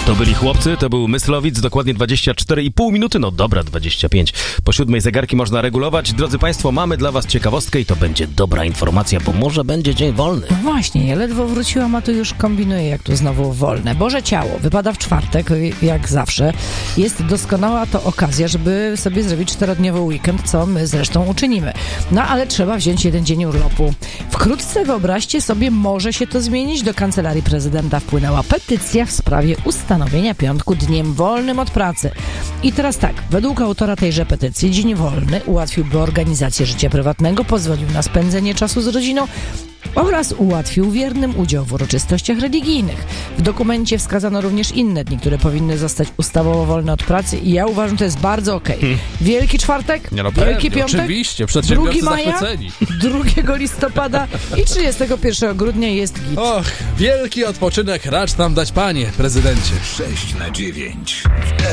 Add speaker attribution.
Speaker 1: To byli chłopcy, to był Myslowic, dokładnie 24,5 minuty, no dobra, 25. Po 7 zegarki można regulować. Drodzy Państwo, mamy dla Was ciekawostkę i to będzie dobra informacja, bo może będzie dzień wolny.
Speaker 2: No właśnie, ja ledwo wróciłam, a tu już kombinuję, jak tu znowu wolne. Boże Ciało wypada w czwartek, jak zawsze. Jest doskonała to okazja, żeby sobie zrobić 4-dniowy weekend, co my zresztą uczynimy. No ale trzeba wziąć jeden dzień urlopu. Wkrótce, wyobraźcie sobie, może się to zmienić. Do Kancelarii Prezydenta wpłynęła petycja w sprawie ustanowienia piątku dniem wolnym od pracy. I teraz tak, według autora tejże petycji dzień wolny ułatwiłby organizację życia prywatnego, pozwolił na spędzenie czasu z rodziną oraz ułatwił wiernym udział w uroczystościach religijnych. W dokumencie wskazano również inne dni, które powinny zostać ustawowo wolne od pracy i ja uważam, że to jest bardzo okej. Wielki czwartek, Wielki Piątek,
Speaker 3: oczywiście, przedsiębiorcy
Speaker 2: 2 maja,
Speaker 3: zachwyceni.
Speaker 2: 2 listopada i 31 grudnia jest git.
Speaker 3: Och, wielki odpoczynek racz nam dać, panie prezydencie.
Speaker 4: 6/9.